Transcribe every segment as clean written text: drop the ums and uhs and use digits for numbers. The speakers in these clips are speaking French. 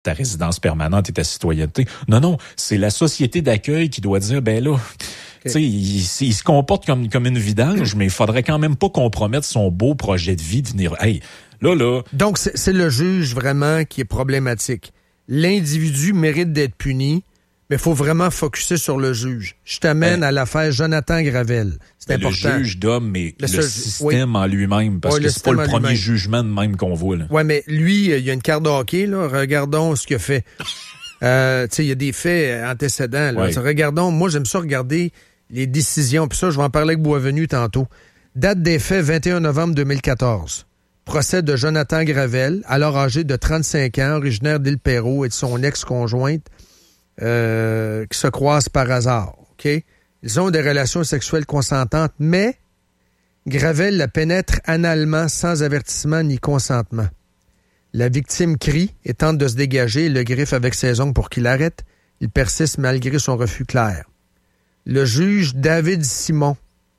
ta résidence permanente et ta citoyenneté. Non, c'est la société d'accueil qui doit dire, ben là, tu sais, il se comporte comme une vidange, mais il faudrait quand même pas compromettre son beau projet de vie de venir. Hey, là. Donc, c'est le juge vraiment qui est problématique. L'individu mérite d'être puni, mais il faut vraiment focusser sur le juge. Je t'amène à l'affaire Jonathan Gravel. C'est important. Le juge d'homme, mais le système en lui-même, parce que c'est pas le premier jugement de même qu'on voit. Oui, mais lui, il y a une carte de hockey, là. Regardons ce qu'il a fait. Tu sais, il y a des faits antécédents. Là. Regardons, moi, j'aime ça regarder les décisions. Puis ça, je vais en parler avec Boisvenu tantôt. Date des faits, 21 novembre 2014. Procès de Jonathan Gravel, alors âgé de 35 ans, originaire d'Île-Perrot et de son ex-conjointe, qui se croisent par hasard. OK? Ils ont des relations sexuelles consentantes, mais Gravel la pénètre analement sans avertissement ni consentement. La victime crie et tente de se dégager et le griffe avec ses ongles pour qu'il arrête. Il persiste malgré son refus clair. Le juge David Simon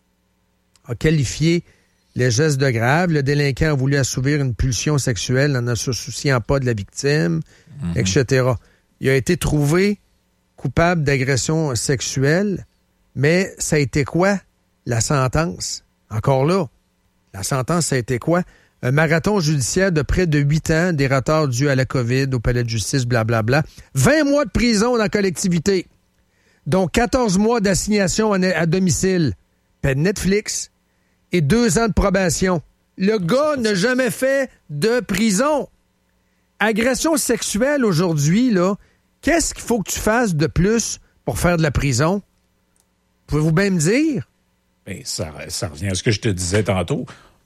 a qualifié les gestes de grave. Le délinquant a voulu assouvir une pulsion sexuelle en ne se souciant pas de la victime, etc. Il a été trouvé coupable d'agression sexuelle, mais ça a été quoi, la sentence? Encore là, la sentence, ça a été quoi? Un marathon judiciaire de près de 8 ans, des retards dus à la COVID, au palais de justice, blablabla. 20 mois de prison dans la collectivité, dont 14 mois d'assignation à domicile, peine Netflix, et 2 ans de probation. Le gars n'a jamais fait de prison. Agression sexuelle aujourd'hui, là, qu'est-ce qu'il faut que tu fasses de plus pour faire de la prison? Pouvez-vous bien me dire? Bien, ça revient à ce que je te disais tantôt.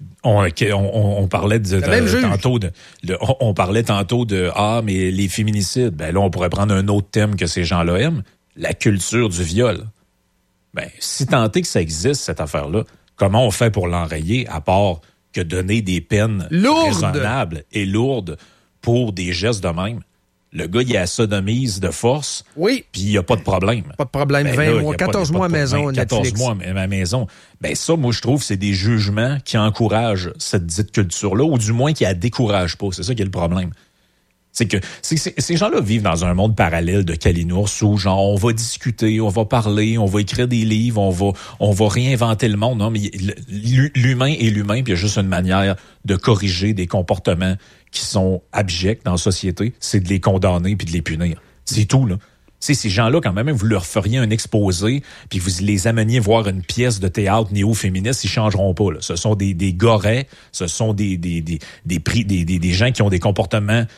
On parlait on parlait tantôt de mais les féminicides. Ben là, on pourrait prendre un autre thème que ces gens-là aiment, la culture du viol. Ben, si tant est que ça existe, cette affaire-là, comment on fait pour l'enrayer, à part que donner des peines raisonnables et lourdes pour des gestes de même? Le gars, il a sodomise de force, puis il n'y a pas de problème. Pas de problème, 20 mois, 14 mois à maison, 14 mois à ma maison. Ben ça, moi, je trouve, c'est des jugements qui encouragent cette dite culture-là, ou du moins qui la découragent pas. C'est ça qui est le problème. C'est que ces gens-là vivent dans un monde parallèle de Kalinours où, genre, on va discuter, on va parler, on va écrire des livres, on va réinventer le monde. Non, mais l'humain est l'humain, puis il y a juste une manière de corriger des comportements qui sont abjects dans la société, c'est de les condamner puis de les punir. C'est tout, là. Tu sais, ces gens-là, quand même, vous leur feriez un exposé, puis vous les ameniez voir une pièce de théâtre néo-féministe, ils changeront pas, là. Ce sont des gorets, ce sont des gens qui ont des comportements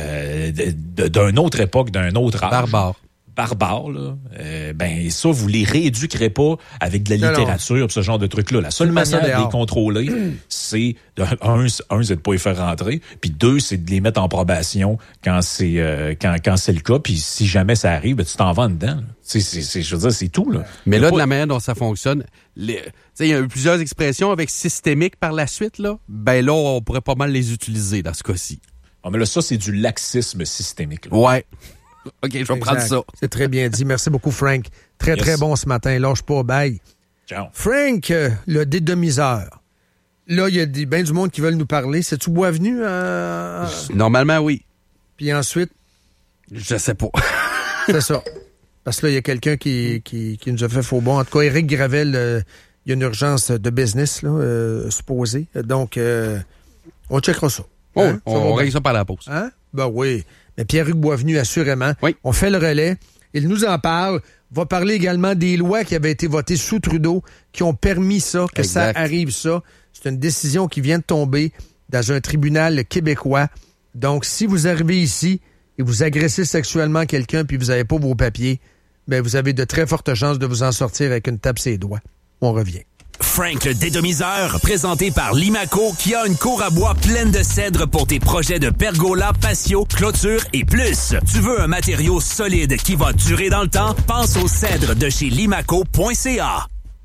d'une autre époque, d'un autre âge. Barbares, là. Ben, ça, vous les rééduquerez pas avec de la littérature pis ce genre de trucs-là. La seule manière de les contrôler, c'est, un, c'est de pas les faire rentrer, puis 2, c'est de les mettre en probation quand c'est le cas, puis si jamais ça arrive, ben, tu t'en vas dedans. Je veux dire, c'est tout, là. Mais là, de la manière dont ça fonctionne, il y a eu plusieurs expressions avec systémique par la suite, là. Ben là, on pourrait pas mal les utiliser dans ce cas-ci. Ah, mais là, ça, c'est du laxisme systémique, là. Ouais. OK, je vais prendre ça. C'est très bien dit. Merci beaucoup, Frank. Très bon ce matin. Lâche pas, bye. Ciao. Frank, le dédomiseur. Là, il y a bien du monde qui veulent nous parler. C'est-tu Boisvenu? Normalement, oui. Puis ensuite? Je sais pas. C'est ça. Parce que là, il y a quelqu'un qui nous a fait faux bon. En tout cas, Éric Gravel, il y a une urgence de business, là, supposée. Donc, on checkera ça. Hein? On règle ça par la pause. Hein? Ben oui. Mais Pierre-Hugues Boisvenu, assurément. Oui. On fait le relais. Il nous en parle. Va parler également des lois qui avaient été votées sous Trudeau, qui ont permis ça, que exact. Ça arrive ça. C'est une décision qui vient de tomber dans un tribunal québécois. Donc, si vous arrivez ici et vous agressez sexuellement quelqu'un puis vous n'avez pas vos papiers, ben vous avez de très fortes chances de vous en sortir avec une tape sur les doigts. On revient. Frank le dédomiseur, présenté par Limaco, qui a une cour à bois pleine de cèdre pour tes projets de pergola, patio, clôture et plus. Tu veux un matériau solide qui va durer dans le temps? Pense au cèdre de chez limaco.ca.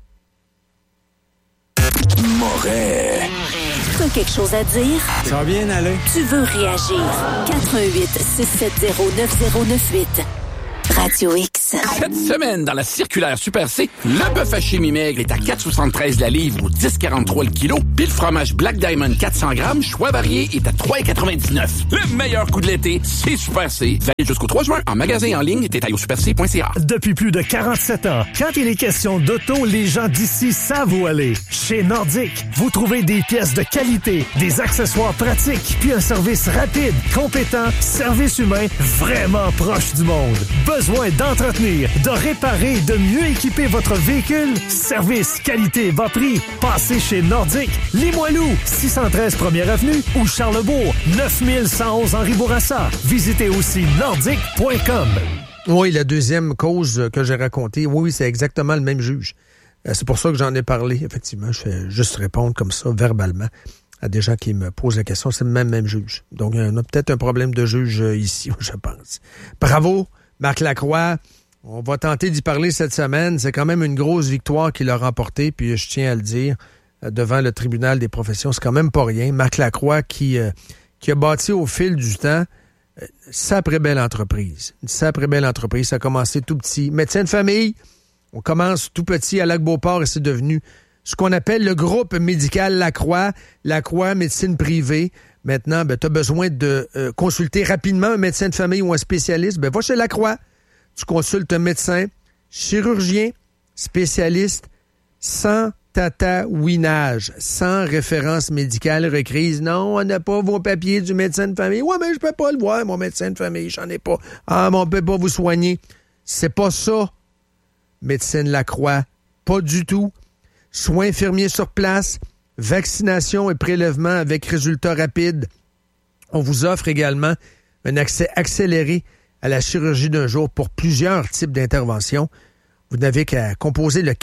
Moret. T'as quelque chose à dire? Ça va bien aller. Tu veux réagir? 88 670 9098. Radio X. Cette semaine, dans la circulaire Super C, le bœuf haché mi-maigre est à 4,73 la livre ou 10,43 le kilo. Puis le fromage Black Diamond 400 grammes, choix varié, est à 3,99. Le meilleur coup de l'été, c'est Super C. Valide jusqu'au 3 juin en magasin et en ligne, détail au superc.ca. Depuis plus de 47 ans, quand il est question d'auto, les gens d'ici savent où aller. Chez Nordic, vous trouvez des pièces de qualité, des accessoires pratiques, puis un service rapide, compétent, service humain vraiment proche du monde. Besoin d'entretenir, de réparer et de mieux équiper votre véhicule? Service, qualité, bas prix. Passez chez Nordic, Limoilou, 613 1er Avenue ou Charlebourg, 9111 Henri Bourassa. Visitez aussi nordic.com. Oui, la deuxième cause que j'ai racontée, oui, c'est exactement le même juge. C'est pour ça que j'en ai parlé. Effectivement, je fais juste répondre comme ça, verbalement, à des gens qui me posent la question. C'est le même juge. Donc, il y en a peut-être un problème de juge ici, je pense. Bravo, Marc Lacroix. On va tenter d'y parler cette semaine. C'est quand même une grosse victoire qu'il a remportée, puis je tiens à le dire, devant le tribunal des professions. C'est quand même pas rien. Marc Lacroix qui a bâti au fil du temps sacrée belle entreprise. Une sacrée belle entreprise. Ça a commencé tout petit. Médecin de famille, on commence tout petit à Lac-Beauport et c'est devenu ce qu'on appelle le groupe médical Lacroix. Lacroix, médecine privée. Maintenant, tu as besoin de consulter rapidement un médecin de famille ou un spécialiste. Va chez Lacroix. Tu consultes un médecin, chirurgien, spécialiste, sans tatouinage, sans référence médicale requise. Non, on n'a pas vos papiers du médecin de famille. Ouais, mais je peux pas le voir, mon médecin de famille, j'en ai pas. Ah, mais on peut pas vous soigner. C'est pas ça, Médecine Lacroix. Pas du tout. Soins infirmiers sur place, vaccination et prélèvement avec résultats rapides. On vous offre également un accès accéléré à la chirurgie d'un jour pour plusieurs types d'interventions. Vous n'avez qu'à composer le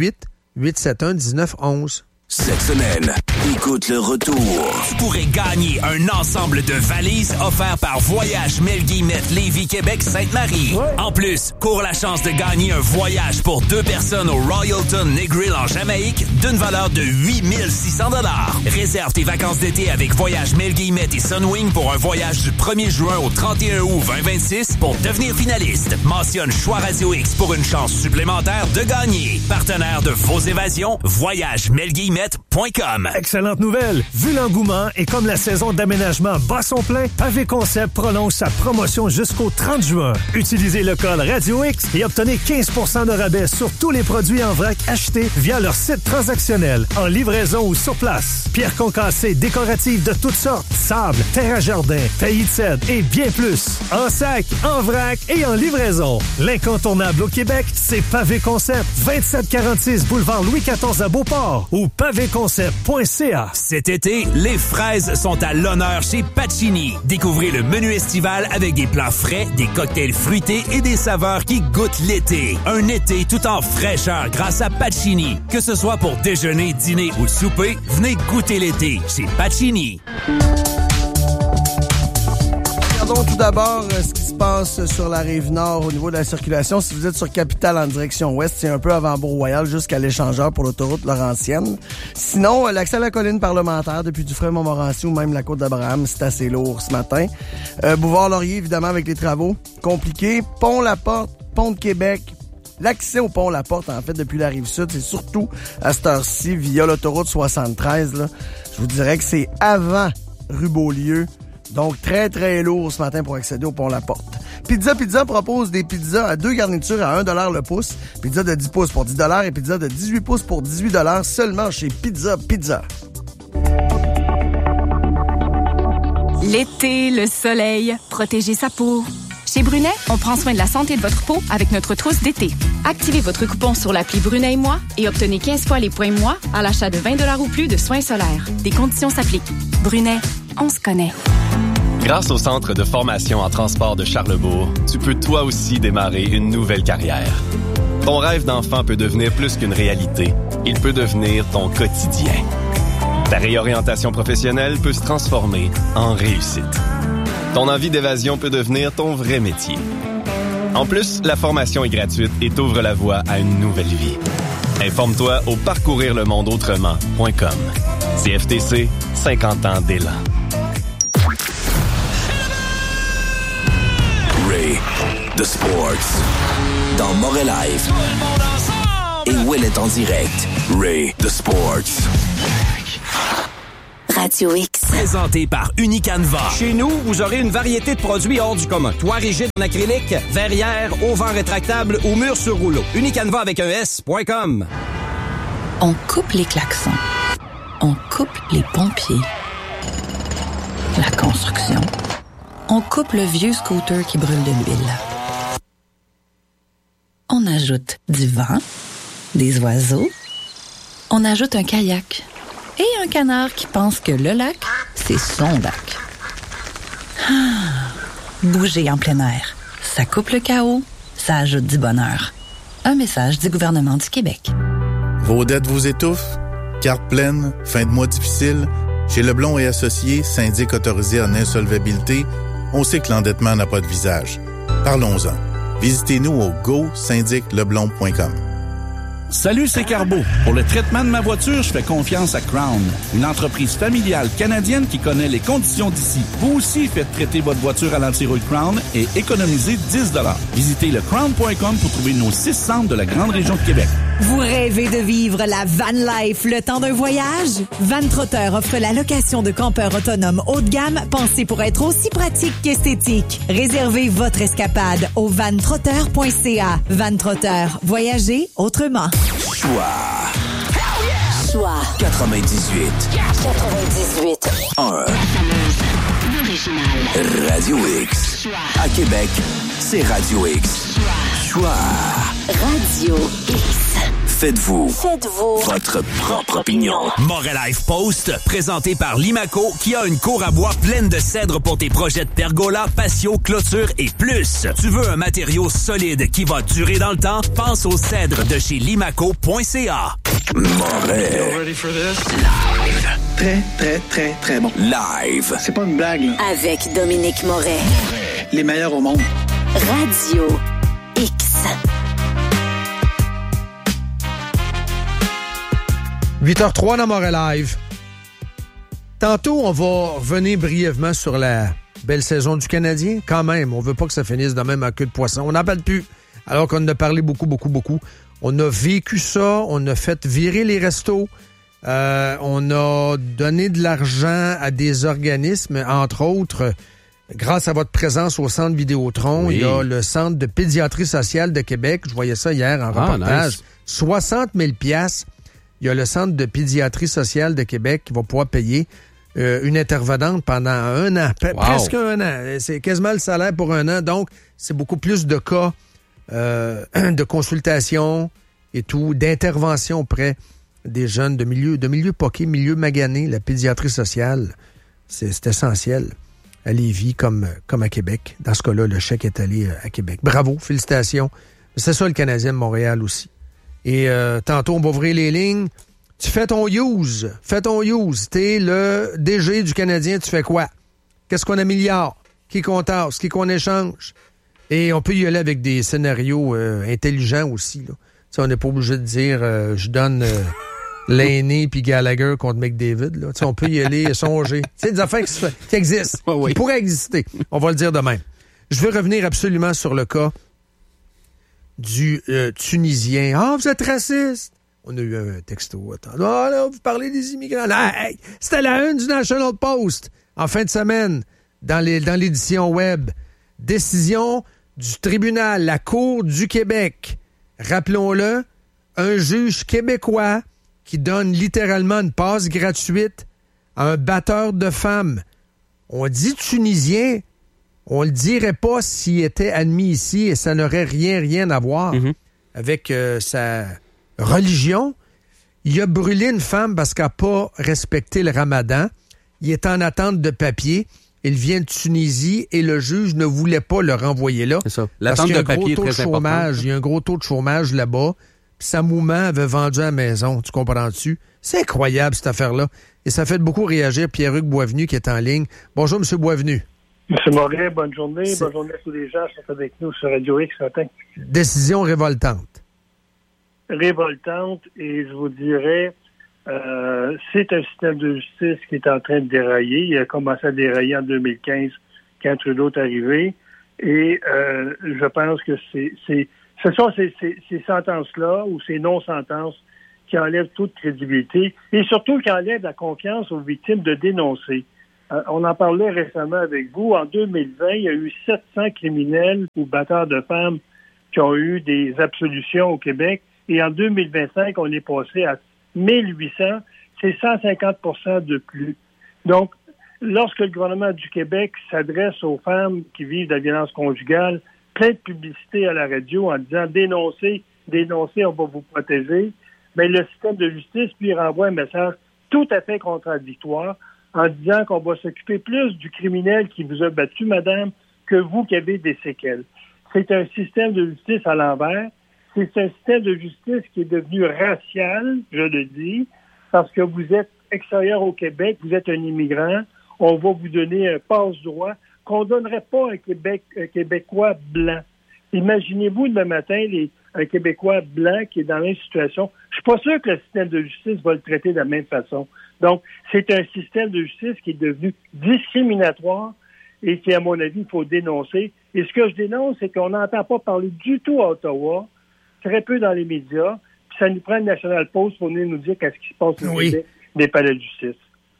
418-871-1911. Cette semaine, écoute le retour. Tu pourrais gagner un ensemble de valises offert par Voyage Melguimette Lévis Québec Sainte-Marie. Ouais. En plus, cours la chance de gagner un voyage pour 2 personnes au Royalton Negril en Jamaïque d'une valeur de 8600 $. Réserve tes vacances d'été avec Voyage Melguimette et Sunwing pour un voyage du 1er juin au 31 août 2026 pour devenir finaliste. Mentionne Choix Radio X pour une chance supplémentaire de gagner. Partenaire de vos évasions, Voyage Melguimette. Excellente nouvelle! Vu l'engouement et comme la saison d'aménagement bat son plein, Pavé Concept prolonge sa promotion jusqu'au 30 juin. Utilisez le code Radio X et obtenez 15% de rabais sur tous les produits en vrac achetés via leur site transactionnel, en livraison ou sur place. Pierres concassées décoratives de toutes sortes, sable, terre à jardin, taillis de cèdre et bien plus. En sac, en vrac et en livraison. L'incontournable au Québec, c'est Pavé Concept. 2746 boulevard Louis XIV à Beauport ou pavéconcept.ca. Cet été, les fraises sont à l'honneur chez Pacini. Découvrez le menu estival avec des plats frais, des cocktails fruités et des saveurs qui goûtent l'été. Un été tout en fraîcheur grâce à Pacini. Que ce soit pour déjeuner, dîner ou souper, venez goûter l'été chez Pacini. Regardons tout d'abord ce qui se passe sur la Rive-Nord au niveau de la circulation. Si vous êtes sur Capitale en direction ouest, c'est un peu avant Beau-Royal jusqu'à l'échangeur pour l'autoroute Laurentienne. Sinon, l'accès à la colline parlementaire depuis Dufresne-Montmorency ou même la côte d'Abraham, c'est assez lourd ce matin. Boulevard-Laurier, évidemment, avec les travaux compliqués. Pont-La-Porte, Pont de Québec. L'accès au pont La Porte, en fait, depuis la Rive-Sud, c'est surtout à cette heure-ci via l'autoroute 73. Là. Je vous dirais que c'est avant rue Beaulieu. Donc, très, très lourd ce matin pour accéder au pont La Porte. Pizza propose des pizzas à 2 garnitures à 1 $ le pouce. Pizza de 10 pouces pour 10 $ et pizza de 18 pouces pour 18 $ seulement chez Pizza. L'été, le soleil, protéger sa peau. Chez Brunet, on prend soin de la santé de votre peau avec notre trousse d'été. Activez votre coupon sur l'appli Brunet et moi et obtenez 15 fois les points moi à l'achat de 20 $ ou plus de soins solaires. Des conditions s'appliquent. Brunet, on se connaît. Grâce au Centre de formation en transport de Charlebourg, tu peux toi aussi démarrer une nouvelle carrière. Ton rêve d'enfant peut devenir plus qu'une réalité. Il peut devenir ton quotidien. Ta réorientation professionnelle peut se transformer en réussite. Ton envie d'évasion peut devenir ton vrai métier. En plus, la formation est gratuite et t'ouvre la voie à une nouvelle vie. Informe-toi au parcourirlemondeautrement.com. CFTC, 50 ans d'élan. Ray the Sports. Dans Morel Live. Et Will est en direct. Ray the Sports. Radio X. Présenté par Unicanva. Chez nous, vous aurez une variété de produits hors du commun. Toit rigide en acrylique, verrière, auvent rétractable ou mur sur rouleau. Unicanva avec un S.com. On coupe les klaxons. On coupe les pompiers. La construction. On coupe le vieux scooter qui brûle de l'huile. On ajoute du vent, des oiseaux. On ajoute un kayak. Et un canard qui pense que le lac, c'est son lac. Bouger en plein air. Ça coupe le chaos, ça ajoute du bonheur. Un message du gouvernement du Québec. Vos dettes vous étouffent? Carte pleine? Fin de mois difficile? Chez Leblond et Associés, syndic autorisé en insolvabilité, on sait que l'endettement n'a pas de visage. Parlons-en. Visitez-nous au go-syndicleblond.com. Salut, c'est Carbo. Pour le traitement de ma voiture, je fais confiance à Crown, une entreprise familiale canadienne qui connaît les conditions d'ici. Vous aussi faites traiter votre voiture à l'anti-rouille Crown et économisez 10 $. Visitez le crown.com pour trouver nos 6 centres de la grande région de Québec. Vous rêvez de vivre la van life le temps d'un voyage? Van Trotter offre la location de campeurs autonomes haut de gamme pensés pour être aussi pratique qu'esthétique. Réservez votre escapade au vantrotter.ca. Van Trotter, voyagez autrement. Choix 98 1 Radio X. À Québec, c'est Radio X. Choix Radio X. Faites-vous votre propre opinion. Morel Life Post, présenté par Limaco, qui a une cour à bois pleine de cèdre pour tes projets de pergola, patio, clôture et plus. Tu veux un matériau solide qui va durer dans le temps? Pense au cèdre de chez limaco.ca. Morel. Ready for this? Live. Très bon. Live. C'est pas une blague, là. Avec Dominique Moret. Les meilleurs au monde. Radio X. « 8h03 dans Morel Live. Tantôt, on va revenir brièvement sur la belle saison du Canadien. Quand même, on veut pas que ça finisse de même en queue de poisson. On n'en parle plus, alors qu'on en a parlé beaucoup. On a vécu ça, on a fait virer les restos, on a donné de l'argent à des organismes, entre autres, grâce à votre présence au Centre Vidéotron. Oui. Il y a le Centre de pédiatrie sociale de Québec. Je voyais ça hier en reportage. Nice. 60 000 $. Il y a le Centre de pédiatrie sociale de Québec qui va pouvoir payer une intervenante pendant 1 an. Presque 1 an. C'est quasiment le salaire pour 1 an. Donc, c'est beaucoup plus de cas de consultation et tout, d'intervention auprès des jeunes de milieu poqué, milieu magané. La pédiatrie sociale, c'est essentiel à Lévis comme à Québec. Dans ce cas-là, le chèque est allé à Québec. Bravo, félicitations. C'est ça le Canadien de Montréal aussi. Et tantôt, on va ouvrir les lignes. Tu fais ton use. T'es le DG du Canadien, tu fais quoi? Qu'est-ce qu'on améliore? Qui qu'on tasse? Qui qu'on échange? Et on peut y aller avec des scénarios intelligents aussi, là. T'sais, on n'est pas obligé de dire je donne Laney puis Gallagher contre McDavid. Là. On peut y aller songer. C'est des affaires qui existent, qui pourraient exister. On va le dire de même. Je veux revenir absolument sur le cas du Tunisien. « Ah, vous êtes raciste! » On a eu un texto. « Ah, là, vous parlez des immigrants. » Hey, c'était la une du National Post en fin de semaine dans l'édition web. Décision du tribunal, la Cour du Québec. Rappelons-le, un juge québécois qui donne littéralement une passe gratuite à un batteur de femmes. On dit Tunisien, on le dirait pas s'il était admis ici et ça n'aurait rien à voir avec sa religion. Il a brûlé une femme parce qu'elle n'a pas respecté le ramadan. Il est en attente de papier. Il vient de Tunisie et le juge ne voulait pas le renvoyer là. C'est ça. L'attente de papier est très importante. Il y a un gros taux de chômage là-bas. Puis sa maman avait vendu à la maison. Tu comprends-tu? C'est incroyable, cette affaire-là. Et ça fait beaucoup réagir Pierre-Hugues Boisvenu qui est en ligne. Bonjour, M. Boisvenu. M. Moret, bonne journée. Bonne journée à tous les gens qui sont avec nous sur Radio X ce matin. Décision révoltante. Révoltante, et je vous dirais, c'est un système de justice qui est en train de dérailler. Il a commencé à dérailler en 2015 quand Trudeau est arrivé. Et je pense que ce sont ces sentences-là ou ces non-sentences qui enlèvent toute crédibilité et surtout qui enlèvent la confiance aux victimes de dénoncer. On en parlait récemment avec vous. En 2020, il y a eu 700 criminels ou batteurs de femmes qui ont eu des absolutions au Québec. Et en 2025, on est passé à 1800. C'est 150% de plus. Donc, lorsque le gouvernement du Québec s'adresse aux femmes qui vivent de la violence conjugale, plein de publicité à la radio en disant « dénoncez, on va vous protéger », bien, le système de justice lui renvoie un message tout à fait contradictoire en disant qu'on va s'occuper plus du criminel qui vous a battu, madame, que vous qui avez des séquelles. C'est un système de justice à l'envers. C'est un système de justice qui est devenu racial, je le dis, parce que vous êtes extérieur au Québec, vous êtes un immigrant, on va vous donner un passe-droit qu'on ne donnerait pas à un Québécois blanc. Imaginez-vous demain matin un Québécois blanc qui est dans la même situation. Je suis pas sûr que le système de justice va le traiter de la même façon. Donc, c'est un système de justice qui est devenu discriminatoire et qui, à mon avis, il faut dénoncer. Et ce que je dénonce, c'est qu'on n'entend pas parler du tout à Ottawa, très peu dans les médias, puis ça nous prend une National Post pour venir nous dire qu'est-ce qui se passe au Québec des palais de justice.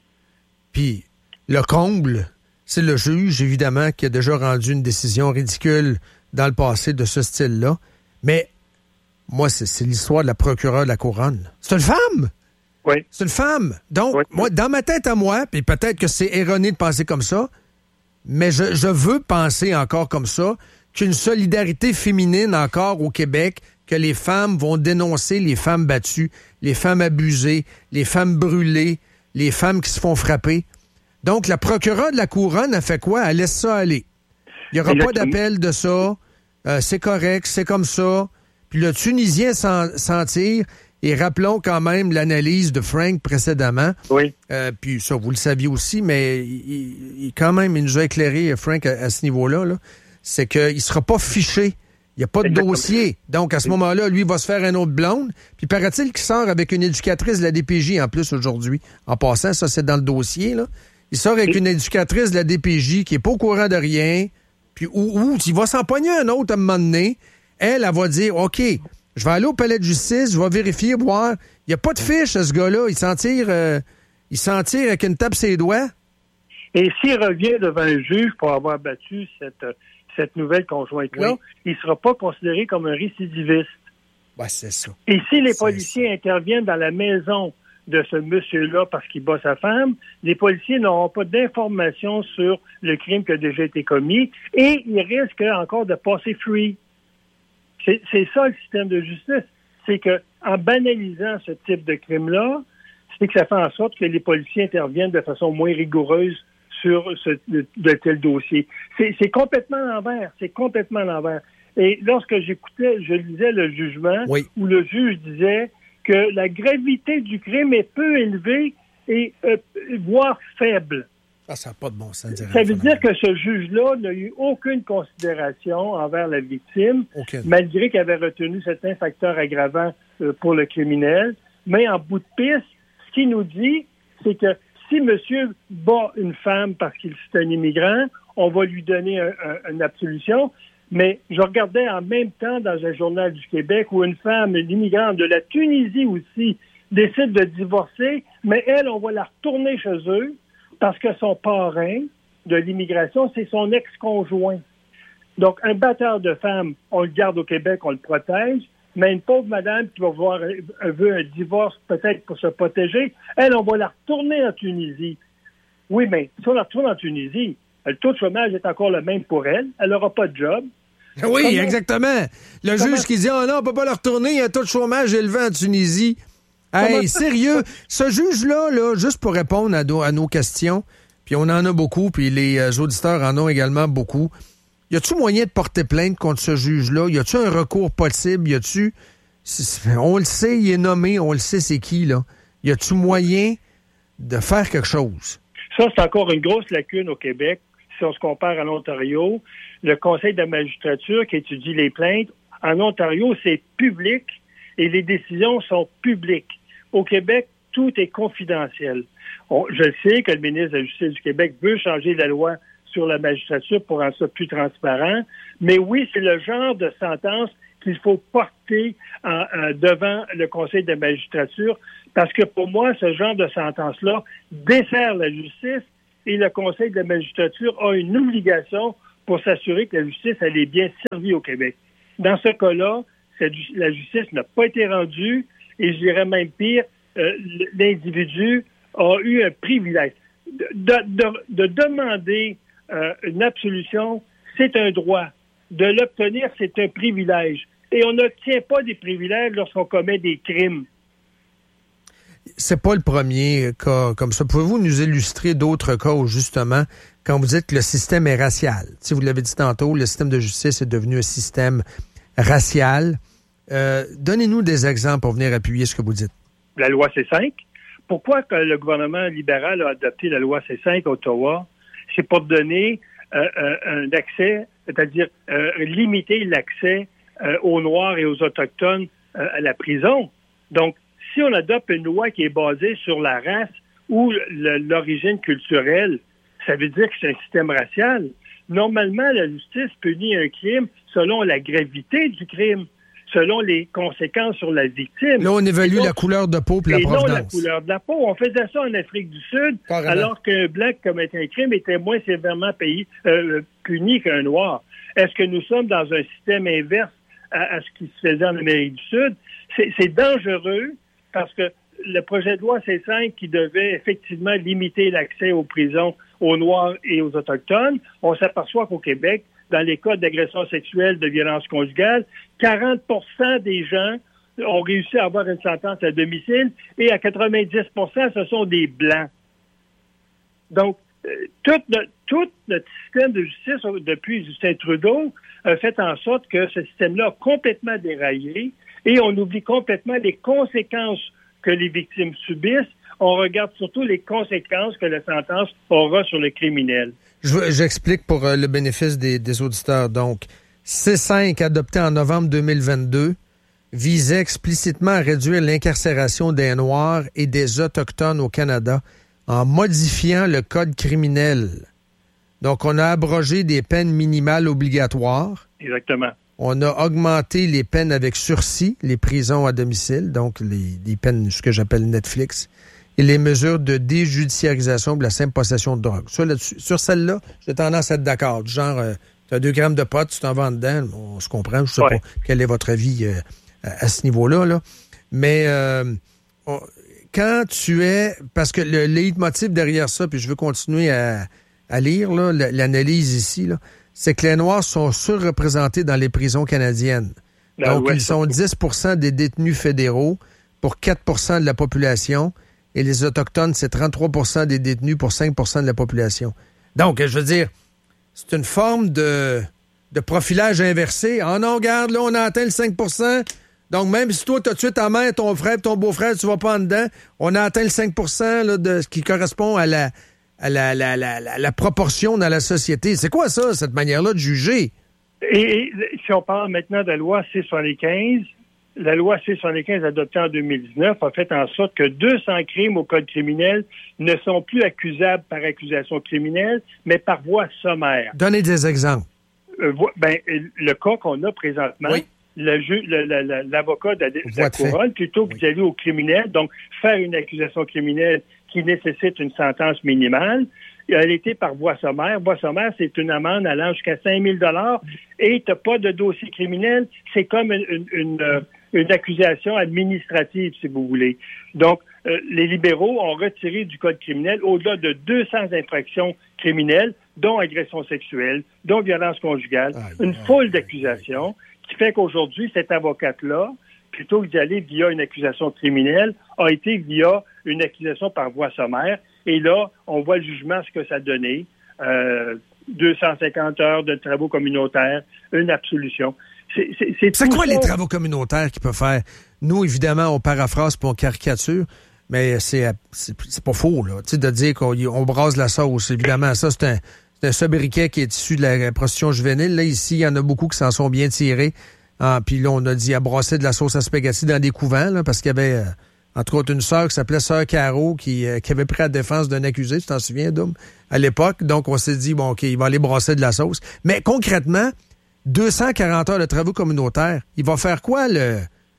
Puis, le comble, c'est le juge, évidemment, qui a déjà rendu une décision ridicule dans le passé de ce style-là. Mais moi, c'est l'histoire de la procureure de la Couronne. C'est une femme! Oui. C'est une femme. Donc, moi, dans ma tête à moi, puis peut-être que c'est erroné de penser comme ça, mais je veux penser encore comme ça, qu'une solidarité féminine encore au Québec, que les femmes vont dénoncer les femmes battues, les femmes abusées, les femmes brûlées, les femmes qui se font frapper. Donc, la procureure de la Couronne a fait quoi? Elle laisse ça aller. Il n'y aura pas d'appel de ça. C'est correct, c'est comme ça. Puis le Tunisien s'en tire. Et rappelons quand même l'analyse de Frank précédemment. Oui. Puis ça, vous le saviez aussi, mais quand même, il nous a éclairé, Frank, à ce niveau-là. Là, c'est qu'il ne sera pas fiché. Il n'y a pas de dossier. Donc, à ce moment-là, lui, il va se faire un autre blonde. Puis, paraît-il qu'il sort avec une éducatrice de la DPJ en plus aujourd'hui. En passant, ça, c'est dans le dossier. Là. Il sort avec une éducatrice de la DPJ qui n'est pas au courant de rien. Puis, ou il va s'en pogner un autre à un moment donné. Elle va dire, OK, je vais aller au palais de justice, je vais vérifier, voir. Il n'y a pas de fiche, ce gars-là. Il s'en tire avec une tape ses doigts. Et s'il revient devant un juge pour avoir battu cette nouvelle conjointe-là, il ne sera pas considéré comme un récidiviste. Ben, c'est ça. Et si les policiers interviennent dans la maison de ce monsieur-là parce qu'il bat sa femme, les policiers n'auront pas d'informations sur le crime qui a déjà été commis et ils risquent encore de passer free. C'est ça le système de justice. C'est que en banalisant ce type de crime-là, c'est que ça fait en sorte que les policiers interviennent de façon moins rigoureuse sur de tels dossiers. C'est complètement l'envers. C'est complètement l'envers. Et lorsque je lisais le jugement, où le juge disait que la gravité du crime est peu élevée et voire faible. Ça n'a pas de bon sens. Ça veut dire que ce juge-là n'a eu aucune considération envers la victime, malgré qu'il avait retenu certains facteurs aggravants pour le criminel. Mais en bout de piste, ce qu'il nous dit, c'est que si monsieur bat une femme parce qu'il est un immigrant, on va lui donner une absolution. Mais je regardais en même temps dans un journal du Québec où une femme, une immigrante de la Tunisie aussi, décide de divorcer, mais elle, on va la retourner chez eux parce que son parrain de l'immigration, c'est son ex-conjoint. Donc, un batteur de femmes, on le garde au Québec, on le protège, mais une pauvre madame qui va veut un divorce peut-être pour se protéger, elle, on va la retourner en Tunisie. Oui, mais si on la retourne en Tunisie, le taux de chômage est encore le même pour elle. Elle n'aura pas de job. Oui, exactement. Le juge qui dit « Oh non, on ne peut pas la retourner, il y a un taux de chômage élevé en Tunisie. » Hey, sérieux, ce juge-là, là, juste pour répondre à nos questions, puis on en a beaucoup, puis les auditeurs en ont également beaucoup, y a-tu moyen de porter plainte contre ce juge-là? Y a-tu un recours possible? Y a-tu... On le sait, il est nommé, on le sait c'est qui, là. Y a-tu moyen de faire quelque chose? Ça, c'est encore une grosse lacune au Québec. Si on se compare à l'Ontario, le Conseil de la magistrature qui étudie les plaintes, en Ontario, c'est public et les décisions sont publiques. Au Québec, tout est confidentiel. Je sais que le ministre de la Justice du Québec veut changer la loi sur la magistrature pour rendre ça plus transparent. Mais oui, c'est le genre de sentence qu'il faut porter devant le Conseil de la magistrature, parce que pour moi, ce genre de sentence-là dessert la justice et le Conseil de la magistrature a une obligation pour s'assurer que la justice elle est bien servie au Québec. Dans ce cas-là, la justice n'a pas été rendue et je dirais même pire, l'individu a eu un privilège. De demander une absolution, c'est un droit. De l'obtenir, c'est un privilège. Et on n'obtient pas des privilèges lorsqu'on commet des crimes. C'est pas le premier cas comme ça. Pouvez-vous nous illustrer d'autres cas où, justement, quand vous dites que le système est racial, vous l'avez dit tantôt, le système de justice est devenu un système racial. Donnez-nous des exemples pour venir appuyer ce que vous dites. La loi C5. Pourquoi que le gouvernement libéral a adopté la loi C5 à Ottawa? C'est pour donner un accès, c'est-à-dire limiter l'accès aux Noirs et aux Autochtones à la prison. Donc, si on adopte une loi qui est basée sur la race ou l'origine culturelle, ça veut dire que c'est un système racial. Normalement, la justice punit un crime selon la gravité du crime, selon les conséquences sur la victime. Là, on évalue la couleur de peau et la provenance. Et non la couleur de la peau. On faisait ça en Afrique du Sud, alors qu'un blanc qui commettait un crime était moins sévèrement puni qu'un noir. Est-ce que nous sommes dans un système inverse à ce qui se faisait en Amérique du Sud? C'est dangereux parce que le projet de loi C5 qui devait effectivement limiter l'accès aux prisons aux Noirs et aux Autochtones, on s'aperçoit qu'au Québec, dans les cas d'agression sexuelle, de violence conjugale, 40% des gens ont réussi à avoir une sentence à domicile et à 90%, ce sont des Blancs. Donc, tout notre système de justice depuis Justin Trudeau a fait en sorte que ce système-là a complètement déraillé et on oublie complètement les conséquences que les victimes subissent. On regarde surtout les conséquences que la sentence aura sur le criminel. J'explique pour le bénéfice des auditeurs. Donc, C5, adopté en novembre 2022, visait explicitement à réduire l'incarcération des Noirs et des Autochtones au Canada en modifiant le code criminel. Donc, on a abrogé des peines minimales obligatoires. Exactement. On a augmenté les peines avec sursis, les prisons à domicile, donc les peines, ce que j'appelle Netflix, et les mesures de déjudiciarisation de la simple possession de drogue. Sur celle-là, j'ai tendance à être d'accord. Du genre, tu as 2 grammes de pot, tu t'en vas dedans, on se comprend, je ne sais pas quel est votre avis à ce niveau-là. Là. Mais quand tu es... Parce que le leitmotiv derrière ça, puis je veux continuer à lire là, l'analyse ici, là, c'est que les Noirs sont surreprésentés dans les prisons canadiennes. Donc, ils sont 10% des détenus fédéraux pour 4% de la population. Et les Autochtones, c'est 33% des détenus pour 5% de la population. Donc, je veux dire, c'est une forme de profilage inversé. Ah non, regarde, là, on a atteint le 5%. Donc, même si toi, tu as tué ta mère, ton frère, ton beau-frère, tu vas pas en dedans, on a atteint le 5% là, de ce qui correspond à la proportion dans la société. C'est quoi ça, cette manière-là de juger? Et si on parle maintenant de la loi C-75, la loi C-75 adoptée en 2019 a fait en sorte que 200 crimes au code criminel ne sont plus accusables par accusation criminelle, mais par voie sommaire. Donnez des exemples. Le cas qu'on a présentement, l'avocat de la couronne, plutôt que d'aller au criminel, donc faire une accusation criminelle qui nécessite une sentence minimale, elle était par voie sommaire. Voie sommaire, c'est une amende allant jusqu'à 5 000 $ et tu n'as pas de dossier criminel. C'est comme une accusation administrative, si vous voulez. Donc, les libéraux ont retiré du code criminel au-delà de 200 infractions criminelles, dont agression sexuelle, dont violence conjugale, une foule d'accusations qui fait qu'aujourd'hui, cette avocate-là, plutôt que d'y aller via une accusation criminelle, a été via une accusation par voie sommaire. Et là, on voit le jugement, ce que ça donnait. 250 heures de travaux communautaires, une absolution. C'est quoi les travaux communautaires qu'il peut faire? Nous, évidemment, on paraphrase et on caricature, mais c'est pas faux, là. Tu sais, de dire qu'on brasse la sauce. Évidemment, ça, c'est un sobriquet qui est issu de la prostitution juvénile. Là, ici, il y en a beaucoup qui s'en sont bien tirés. Puis là, on a dit à brasser de la sauce à spaghetti dans des couvents, là, parce qu'il y avait Entre autres, une sœur qui s'appelait Sœur Caro qui avait pris la défense d'un accusé, tu t'en souviens, Dom, à l'époque. Donc, on s'est dit, bon, OK, il va aller brasser de la sauce. Mais concrètement, 240 heures de travaux communautaires, il va faire quoi, le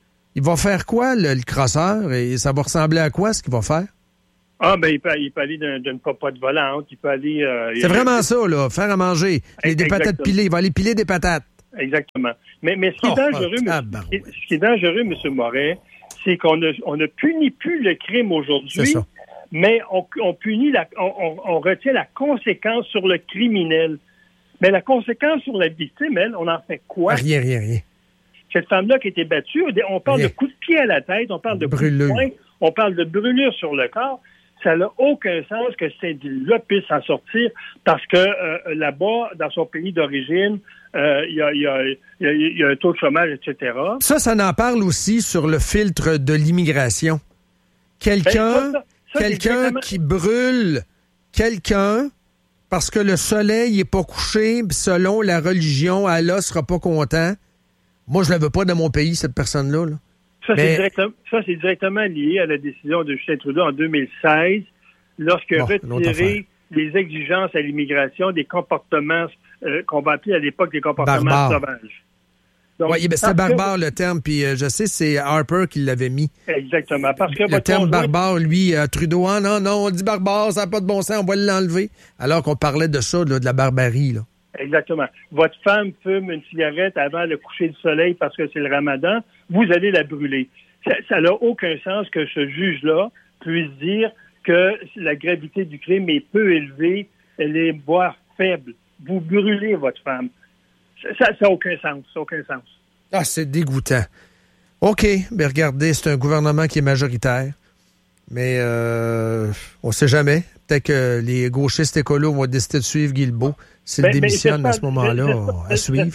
crosseur? Et ça va ressembler à quoi, ce qu'il va faire? Ah, ben, il peut aller d'une popote volante, il peut aller... c'est vraiment ça, là, faire à manger. Des patates pilées, il va aller piler des patates. Exactement. Mais ce qui est dangereux, M. Moret, c'est qu'on ne punit plus le crime aujourd'hui, mais on punit on retient la conséquence sur le criminel. Mais la conséquence sur la victime, elle, on en fait quoi? Rien. Cette femme-là qui a été battue, on parle de coups de pied à la tête, on parle de coups de poing, on parle de brûlure sur le corps. Ça n'a aucun sens que Cindy-là puisse s'en sortir parce que là-bas, dans son pays d'origine, il y a un taux de chômage, etc. Ça n'en parle aussi sur le filtre de l'immigration. Quelqu'un qui brûle quelqu'un parce que le soleil n'est pas couché, selon la religion, Allah sera pas content. Moi, je ne la veux pas dans mon pays, cette personne-là. Là. Ça, c'est directement lié à la décision de Justin Trudeau en 2016, lorsqu'il a retiré les exigences à l'immigration des comportements qu'on va appeler à l'époque des comportements sauvages. Oui, c'était barbare le terme, puis je sais, c'est Harper qui l'avait mis. Exactement. Parce que le terme barbare, lui, Trudeau, non, on dit barbare, ça n'a pas de bon sens, on va l'enlever. Alors qu'on parlait de ça, là, de la barbarie, là. Exactement. Votre femme fume une cigarette avant le coucher du soleil parce que c'est le ramadan, vous allez la brûler. Ça n'a aucun sens que ce juge-là puisse dire que la gravité du crime est peu élevée, elle est voire faible. Vous brûlez votre femme. Ça n'a aucun sens. Ah, c'est dégoûtant. OK, mais regardez, c'est un gouvernement qui est majoritaire, mais on ne sait jamais. Peut-être que les gauchistes écolos vont décider de suivre Guy Lebeault. S'il démissionne à ce moment-là, à suivre.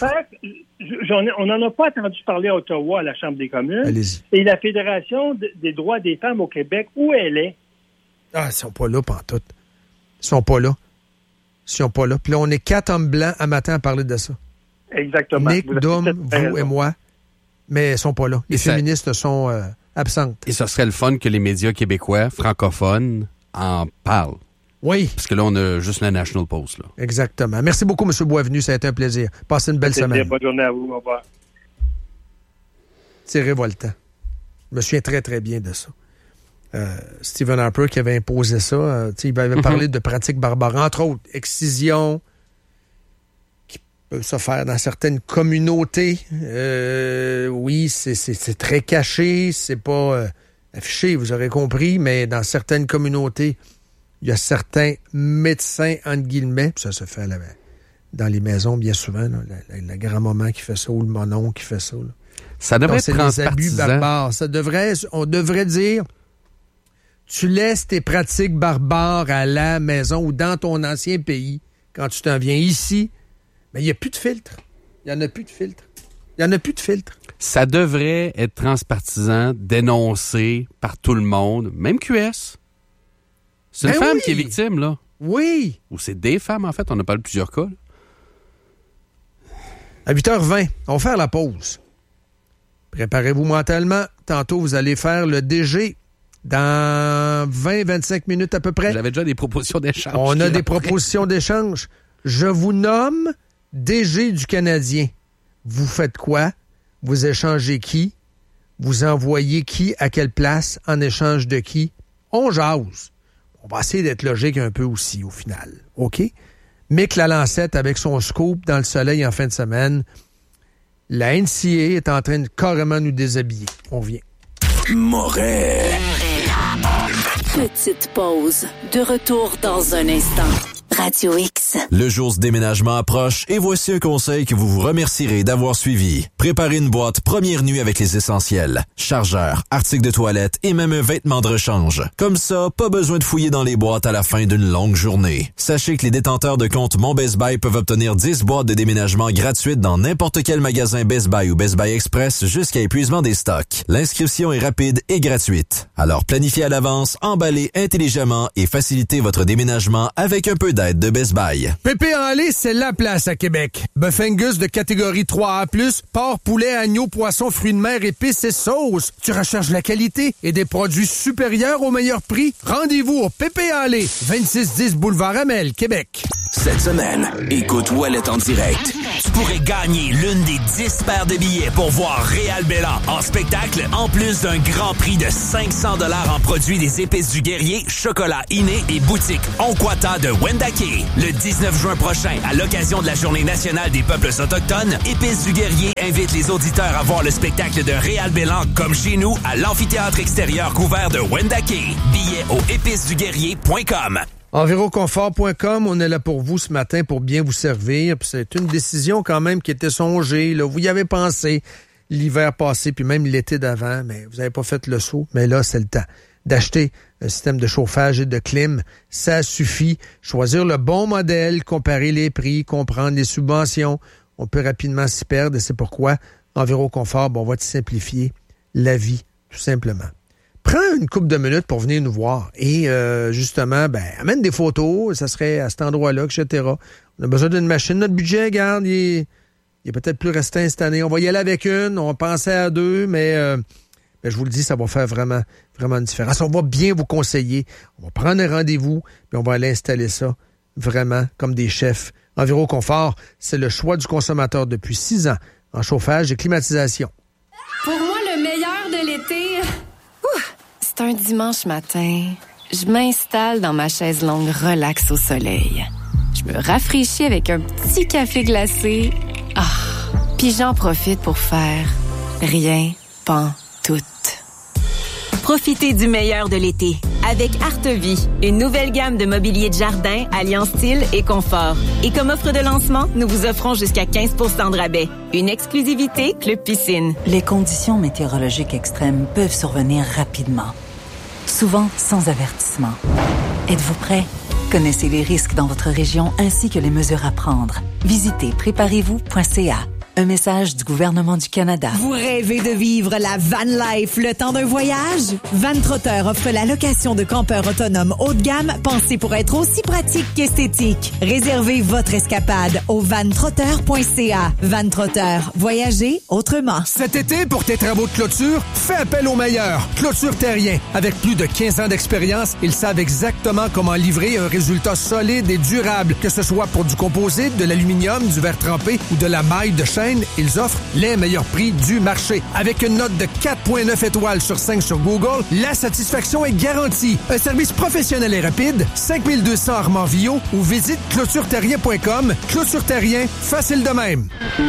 On n'en a pas entendu parler à Ottawa, à la Chambre des communes. Allez-y. Et la Fédération des droits des femmes au Québec, où elle est? Ah, ils sont pas là, pantoute. Ils sont pas là. Puis là, on est 4 hommes blancs à matin à parler de ça. Exactement. Nick, Dom, vous et moi. Mais ils sont pas là. Les féministes sont absentes. Et ce serait le fun que les médias québécois, francophones, en parlent. Oui. Parce que là, on a juste la National Post. Là. Exactement. Merci beaucoup, M. Boisvenu. Ça a été un plaisir. Passez une belle semaine. Bonne journée à vous. Au revoir. C'est révoltant. Je me souviens très, très bien de ça. Stephen Harper qui avait imposé ça. Il avait parlé de pratiques barbares. Entre autres, excision qui peut se faire dans certaines communautés. Oui, c'est très caché. C'est pas affiché, vous aurez compris. Mais dans certaines communautés, il y a certains médecins, entre guillemets, puis ça se fait dans les maisons bien souvent, là, la grand-maman qui fait ça ou le monon qui fait ça. Là. Ça devrait être transpartisan. Des abus barbares. On devrait dire, tu laisses tes pratiques barbares à la maison ou dans ton ancien pays quand tu t'en viens ici, mais il n'y a plus de filtre. Il n'y en a plus de filtre. Ça devrait être transpartisan, dénoncé par tout le monde, même QS. C'est une femme qui est victime, là. Oui. Ou c'est des femmes, en fait. On a parlé de plusieurs cas. Là. À 8h20, on va faire la pause. Préparez-vous mentalement. Tantôt, vous allez faire le DG dans 20-25 minutes à peu près. J'avais déjà des propositions d'échange. On a des propositions d'échange. Je vous nomme DG du Canadien. Vous faites quoi? Vous échangez qui? Vous envoyez qui à quelle place en échange de qui? On jase. On va essayer d'être logique un peu aussi, au final. OK? Mick Lalancette avec son scoop dans le soleil en fin de semaine. La NCA est en train de carrément nous déshabiller. On vient. Moret. Petite pause. De retour dans un instant. Radio X. Le jour du déménagement approche et voici un conseil que vous remercierez d'avoir suivi. Préparez une boîte première nuit avec les essentiels. Chargeur, articles de toilette et même un vêtement de rechange. Comme ça, pas besoin de fouiller dans les boîtes à la fin d'une longue journée. Sachez que les détenteurs de compte Mon Best Buy peuvent obtenir 10 boîtes de déménagement gratuites dans n'importe quel magasin Best Buy ou Best Buy Express jusqu'à épuisement des stocks. L'inscription est rapide et gratuite. Alors planifiez à l'avance, emballez intelligemment et facilitez votre déménagement avec un peu d'aide. d'aide de Best Buy. Pépé en lait, c'est la place à Québec. Bœuf Angus de catégorie 3A+, porc, poulet, agneau, poisson, fruits de mer, épices et sauces. Tu recherches la qualité et des produits supérieurs au meilleur prix? Rendez-vous au Pépé en lait, 2610 Boulevard Amel, Québec. Cette semaine, écoute Ouellet en direct. Tu pourrais gagner l'une des 10 paires de billets pour voir Réal Bélan en spectacle, en plus d'un grand prix de 500 $ en produits des Épices du Guerrier, chocolat inné et boutique Onkwata de Wendake. Le 19 juin prochain, à l'occasion de la Journée nationale des peuples autochtones, Épices du Guerrier invite les auditeurs à voir le spectacle de Réal Bélan comme chez nous à l'amphithéâtre extérieur couvert de Wendake. Billets au épisesduguerrier.com. Enviroconfort.com, on est là pour vous ce matin pour bien vous servir. Puis c'est une décision quand même qui était songée. Là. Vous y avez pensé l'hiver passé, puis même l'été d'avant, mais vous n'avez pas fait le saut. Mais là, c'est le temps d'acheter un système de chauffage et de clim. Ça suffit. Choisir le bon modèle, comparer les prix, comprendre les subventions. On peut rapidement s'y perdre et c'est pourquoi Enviroconfort, on va te simplifier la vie, tout simplement. Prends une couple de minutes pour venir nous voir et justement, amène des photos, ça serait à cet endroit-là, etc. On a besoin d'une machine. Notre budget, regarde, il est peut-être plus restreint cette année. On va y aller avec une, on pensait à deux, mais je vous le dis, ça va faire vraiment, vraiment une différence. On va bien vous conseiller. On va prendre un rendez-vous, puis on va aller installer ça vraiment comme des chefs. Enviroconfort, c'est le choix du consommateur depuis 6 ans en chauffage et climatisation. Pour moi, le meilleur de l'été... C'est un dimanche matin. Je m'installe dans ma chaise longue relax au soleil. Je me rafraîchis avec un petit café glacé. Puis j'en profite pour faire rien, pantoute. Profitez du meilleur de l'été avec Artevie, une nouvelle gamme de mobilier de jardin alliant style et confort. Et comme offre de lancement, nous vous offrons jusqu'à 15 % de rabais. Une exclusivité Club Piscine. Les conditions météorologiques extrêmes peuvent survenir rapidement, souvent sans avertissement. Êtes-vous prêt? Connaissez les risques dans votre région ainsi que les mesures à prendre. Visitez préparez-vous.ca. Un message du gouvernement du Canada. Vous rêvez de vivre la van life le temps d'un voyage? Vantrotter offre la location de campeurs autonomes haut de gamme pensés pour être aussi pratique qu'esthétique. Réservez votre escapade au vantrotter.ca. Vantrotter, voyagez autrement. Cet été, pour tes travaux de clôture, fais appel aux meilleurs. Clôture Terrien. Avec plus de 15 ans d'expérience, ils savent exactement comment livrer un résultat solide et durable. Que ce soit pour du composite, de l'aluminium, du verre trempé ou de la maille de chaîne, ils offrent les meilleurs prix du marché. Avec une note de 4,9 étoiles sur 5 sur Google, la satisfaction est garantie. Un service professionnel et rapide, 5200 Armand-Villot ou visite clôtureterrien.com. Clôture Terrien, facile de même.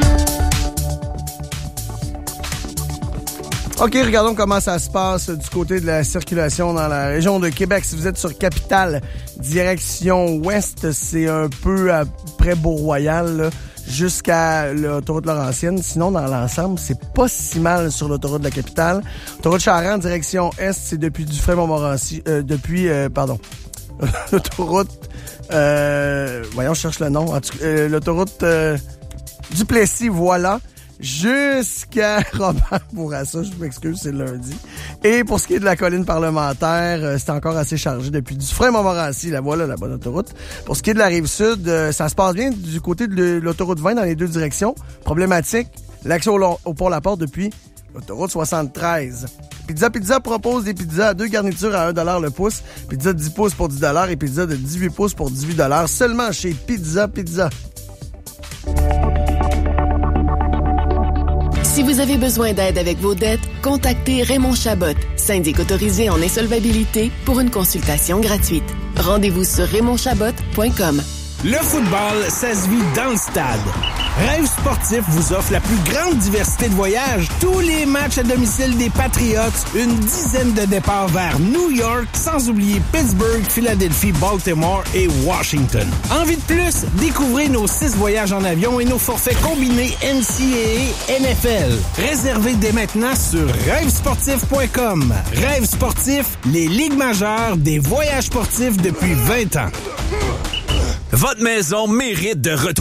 OK, regardons comment ça se passe du côté de la circulation dans la région de Québec. Si vous êtes sur Capitale, direction ouest, c'est un peu après Beau-Royal, là, jusqu'à l'autoroute Laurentienne. Sinon, dans l'ensemble, c'est pas si mal sur l'autoroute de la Capitale. L'autoroute Charente, direction est, c'est depuis Dufresne-Montmorency, l'autoroute, voyons, je cherche le nom. L'autoroute Duplessis, voilà. Jusqu'à Robert Bourassa, je m'excuse, c'est lundi. Et pour ce qui est de la colline parlementaire, c'est encore assez chargé depuis Dufresne-Montmorency, la voilà, la bonne autoroute. Pour ce qui est de la Rive-Sud, ça se passe bien du côté de l'autoroute 20 dans les deux directions. Problématique, l'accès au pont-la-porte depuis l'autoroute 73. Pizza propose des pizzas à 2 garnitures à 1$ le pouce, pizza de 10 pouces pour 10$ et pizza de 18 pouces pour 18$ seulement chez Pizza. Si vous avez besoin d'aide avec vos dettes, contactez Raymond Chabot, syndic autorisé en insolvabilité, pour une consultation gratuite. Rendez-vous sur raymondchabot.com. Le football, ça se vit dans le stade. Rêve Sportif vous offre la plus grande diversité de voyages. Tous les matchs à domicile des Patriots, une dizaine de départs vers New York, sans oublier Pittsburgh, Philadelphie, Baltimore et Washington. Envie de plus? Découvrez nos 6 voyages en avion et nos forfaits combinés NCAA NFL. Réservez dès maintenant sur rêvesportif.com. Rêve Sportif, les ligues majeures des voyages sportifs depuis 20 ans. Votre maison mérite de retrouver